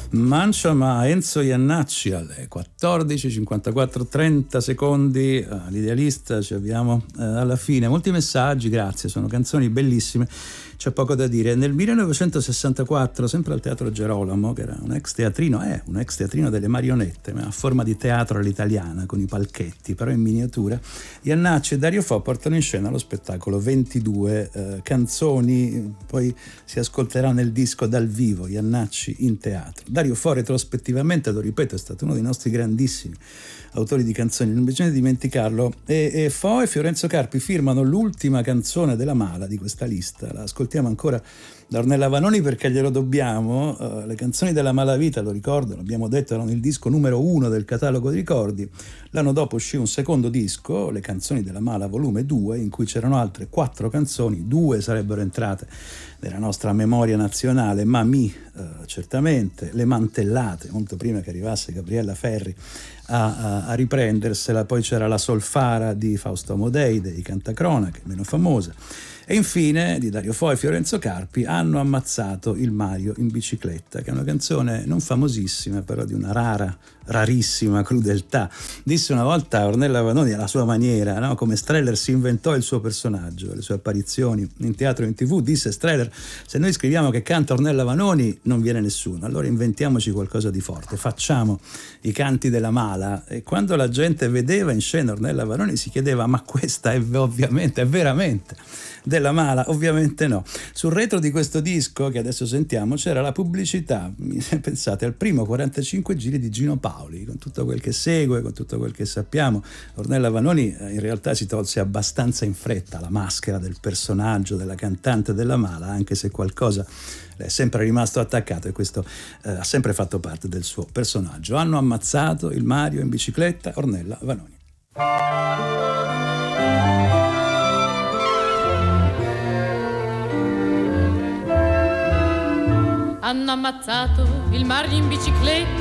Mancia Enzo Iannacci alle 14, 54, 30 secondi, l'idealista, ci abbiamo alla fine. Molti messaggi, grazie, sono canzoni bellissime, c'è poco da dire. Nel 1964, sempre al Teatro Gerolamo, che era un ex teatrino delle marionette, ma a forma di teatro all'italiana, con i palchetti, però in miniatura, Iannacci e Dario Fo portano in scena lo spettacolo 22 canzoni, poi si ascolterà nel disco dal vivo, Iannacci in teatro. Dario Fo retrospettivamente, lo ripeto, è stato uno dei nostri grandissimi autori di canzoni, non bisogna dimenticarlo, e Fo e Fiorenzo Carpi firmano l'ultima canzone della Mala di questa lista. La ascoltiamo ancora da Ornella Vanoni perché glielo dobbiamo. Le canzoni della Malavita, lo ricordo, l'abbiamo detto, erano il disco numero 1 del catalogo di ricordi. L'anno dopo uscì un secondo disco, Le canzoni della Mala volume 2, in cui c'erano altre 4 canzoni, 2 sarebbero entrate nella nostra memoria nazionale, Mamì certamente, Le Mantellate, molto prima che arrivasse Gabriella Ferri a riprendersela, poi c'era La Solfara di Fausto Amodei, dei Cantacronache, meno famosa, e infine di Dario Fo e Fiorenzo Carpi Hanno ammazzato il Mario in bicicletta, che è una canzone non famosissima, però di una rarissima crudeltà. Disse una volta Ornella Vanoni alla sua maniera, no? Come Streller si inventò il suo personaggio, le sue apparizioni in teatro e in TV, disse Streller: se noi scriviamo che canta Ornella Vanoni non viene nessuno, allora inventiamoci qualcosa di forte, facciamo i canti della Mala. E quando la gente vedeva in scena Ornella Vanoni si chiedeva: ma questa è veramente della Mala? Ovviamente no. Sul retro di questo disco che adesso sentiamo c'era la pubblicità, pensate, al primo 45 giri di Gino Paoli, con tutto quel che segue, con tutto quel che sappiamo. Ornella Vanoni in realtà si tolse abbastanza in fretta la maschera del personaggio della cantante della Mala, anche se qualcosa le è sempre rimasto attaccato, e questo ha sempre fatto parte del suo personaggio. Hanno ammazzato il Mario in bicicletta, Ornella Vanoni. Hanno ammazzato il Mario in bicicletta,